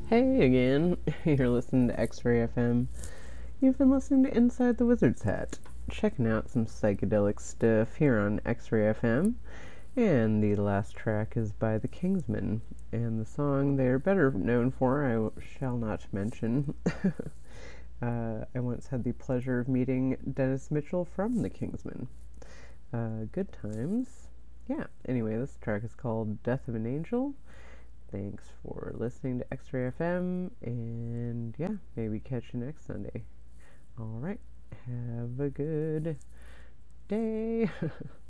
Hey again, you're listening to X-Ray FM. You've been listening to Inside the Wizard's Hat, checking out some psychedelic stuff here on X-Ray FM. And the last track is by the Kingsmen, and the song they're better known for I shall not mention. I once had the pleasure of meeting Dennis Mitchell from the Kingsmen. Good times. Yeah, anyway, this track is called Death of an Angel. Thanks for listening to X-Ray FM, and yeah, maybe catch you next Sunday. All right, have a good day.